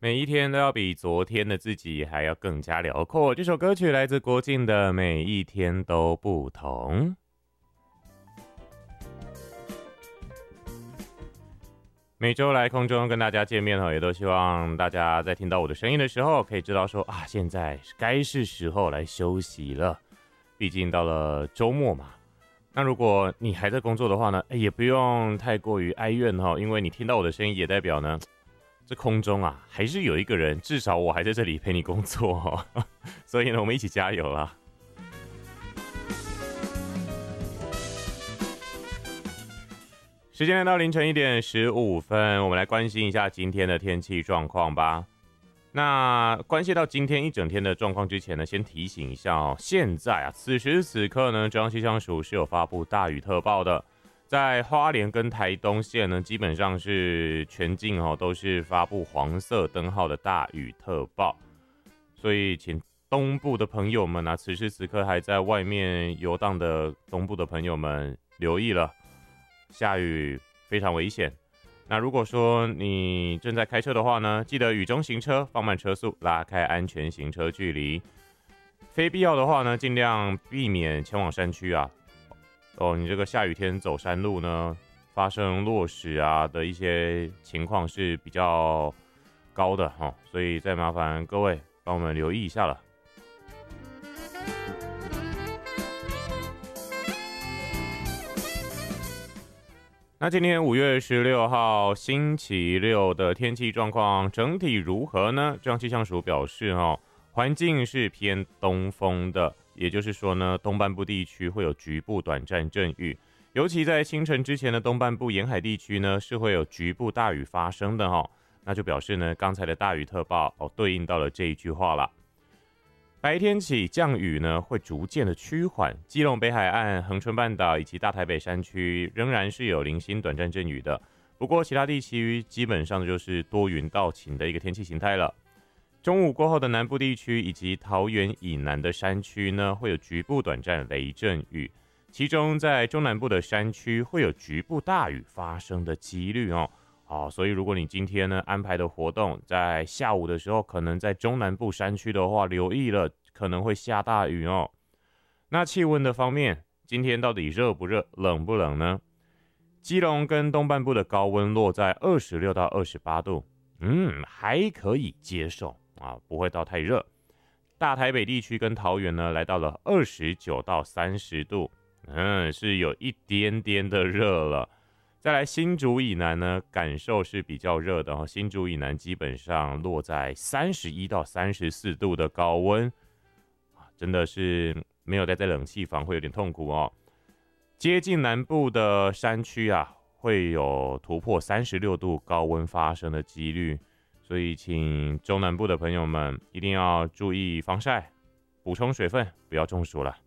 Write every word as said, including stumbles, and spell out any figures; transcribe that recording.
每一天都要比昨天的自己还要更加辽阔。这首歌曲来自国境的《每一天都不同》。每周来空中跟大家见面，也都希望大家在听到我的声音的时候，可以知道说啊，现在该是时候来休息了。毕竟到了周末嘛。那如果你还在工作的话呢，也不用太过于哀怨哈，因为你听到我的声音，也代表呢，这空中啊，还是有一个人，至少我还在这里陪你工作哦。所以呢，我们一起加油啦！时间来到凌晨一点十五分，我们来关心一下今天的天气状况吧。那关系到今天一整天的状况之前呢，先提醒一下哦，现在啊，此时此刻呢，中央气象署是有发布大雨特报的。在花莲跟台东县呢，基本上是全境哦都是发布黄色灯号的大雨特报，所以请东部的朋友们啊，此时此刻还在外面游荡的东部的朋友们留意了，下雨非常危险。那如果说你正在开车的话呢，记得雨中行车，放慢车速，拉开安全行车距离。非必要的话呢，尽量避免前往山区啊。哦，你这个下雨天走山路呢，发生落石啊的一些情况是比较高的哈、哦，所以再麻烦各位帮我们留意一下了。那今天五月十六号星期六的天气状况整体如何呢？中央气象署表示哦，环境是偏东风的。也就是说呢，东半部地区会有局部短暂阵雨，尤其在清晨之前的东半部沿海地区呢，是会有局部大雨发生的哦。那就表示呢，刚才的大雨特报哦，对应到了这一句话了。白天起降雨呢会逐渐的趋缓，基隆北海岸、恒春半岛以及大台北山区仍然是有零星短暂阵雨的，不过其他地区基本上就是多云到晴的一个天气形态了。中午过后的南部地区以及桃园以南的山区呢，会有局部短暂雷阵雨，其中在中南部的山区会有局部大雨发生的几率哦。好，所以如果你今天呢安排的活动在下午的时候，可能在中南部山区的话，留意了可能会下大雨哦。那气温的方面，今天到底热不热、冷不冷呢？基隆跟东半部的高温落在二十六到二十八度，嗯，还可以接受。啊，不会到太热。大台北地区跟桃园呢，来到了二十九到三十度，嗯，是有一点点的热了。再来新竹以南呢，感受是比较热的哦。新竹以南基本上落在三十一到三十四度的高温，真的是没有待在冷气房会有点痛苦哦。接近南部的山区啊，会有突破三十六度高温发生的几率。所以请中南部的朋友们一定要注意防晒，补充水分，不要中暑了。